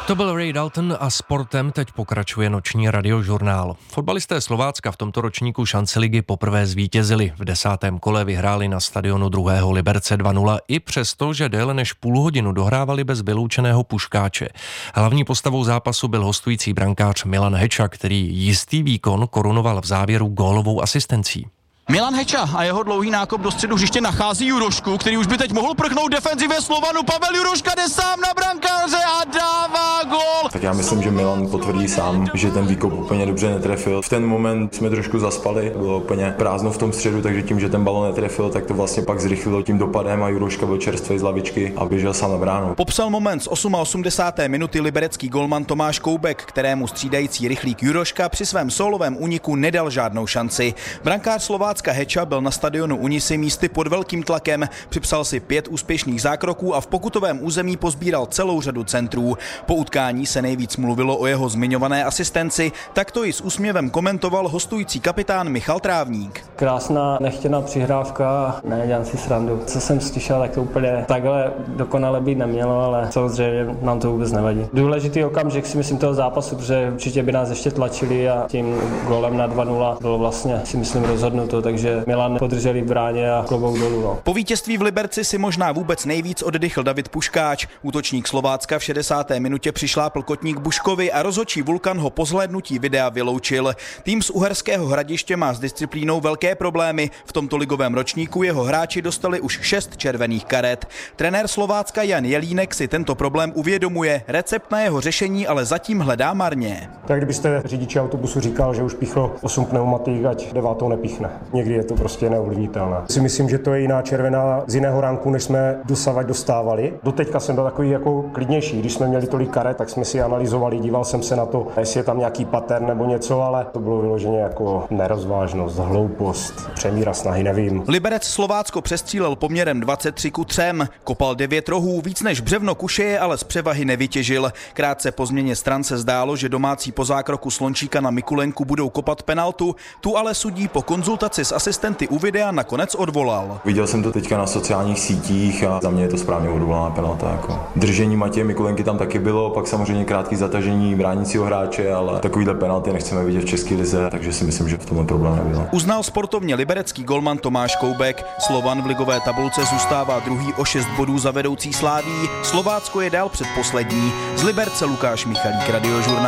To byl Ray Dalton a sportem teď pokračuje noční radiožurnál. Fotbalisté Slovácka v tomto ročníku šance ligy poprvé zvítězili. V 10. kole vyhráli na stadionu 2. Liberce 2-0 i přesto, že déle než půl hodinu dohrávali bez vyloučeného Puškáče. Hlavní postavou zápasu byl hostující brankář Milan Heča, který jistý výkon korunoval v závěru gólovou asistencí. Milan Heča a jeho dlouhý nákop do středu hřiště nachází Jurošku, který už by teď mohl prchnout defenzivě Slovanu. Pavel Juroška jde sám na brankáře a dává gól. Tak já myslím, že Milan potvrdí sám, že ten výkop úplně dobře netrefil. V ten moment jsme trošku zaspali, bylo úplně prázdno v tom středu, takže tím, že ten balon netrefil, tak to vlastně pak zrychlilo tím dopadem a Juroška byl čerstvý z lavičky a běžel sám na bránu. Popsal moment z 88. minuty liberecký golman Tomáš Koubek, kterému střídající rychlík Juroška při svém sólovém úniku nedal žádnou šanci. Brankář Slovácka Heča byl na stadionu Unisy místy pod velkým tlakem, připsal si 5 úspěšných zákroků a v pokutovém území pozbíral celou řadu centrů. Po utkání se nejvíc mluvilo o jeho zmiňované asistenci, tak to i s úsměvem komentoval hostující kapitán Michal Trávník. Krásná nechtěná přihrávka, ne, dělám si srandu. Co jsem slyšel, tak to úplně takhle dokonale být nemělo, ale samozřejmě nám to vůbec nevadí. Důležitý okamžik si myslím toho zápasu, protože určitě by nás ještě tlačili a tím gólem na 2-0 bylo vlastně si myslím rozhodnuto, takže Milan podrželi v bráně a klobouk dolů. No. Po vítězství v Liberci si možná vůbec nejvíc oddychl David Puškáč. Útočník Slovácka v 60. minutě přišlápl kotník Buškovi a rozhodčí Vulkan ho po zhlédnutí videa vyloučil. Tým z Uherského Hradiště má s disciplínou velké problémy. V tomto ligovém ročníku jeho hráči dostali už 6 červených karet. Trenér Slovácka Jan Jelínek si tento problém uvědomuje. Recept na jeho řešení ale zatím hledá marně. Tak kdybyste řidiči autobusu říkal, že už píchl 8 pneumatik, ať 9. nepíchne. Někdy je to prostě neovlivnitelné. Si myslím, že to je jiná červená z jiného ranku, než jsme dosavať dostávali. Doteďka jsem byl takový jako klidnější. Když jsme měli tolik karet, tak jsme si analyzovali, díval jsem se na to, jestli je tam nějaký pattern nebo něco, ale to bylo vyloženě jako nerozvážnost, hloupost, přemíra snahy, nevím. Liberec Slovácko přestřílel poměrem 23:3, kopal 9 rohů, víc než břevno kušeje, ale z převahy nevytěžil. Krátce po změně stran se zdálo, že domácí po zákroku Slončíka na Mikulenku budou kopat penaltu, tu ale sudí po konzultaci s asistenty u videa nakonec odvolal. Viděl jsem to teďka na sociálních sítích a za mě je to správně odvolaná penalta. Jako. Držení Matěje Mikulenky tam taky bylo, pak samozřejmě krátký zatažení bránícího hráče, ale takovýhle penalty nechceme vidět v české lize, takže si myslím, že v tom problém nebyl. Uznal sportovně liberecký golman Tomáš Koubek. Slovan v ligové tabulce zůstává druhý o 6 bodů za vedoucí Sláví. Slovácko je dál předposlední. Z Liberce Lukáš Michalík, Radiožurnál.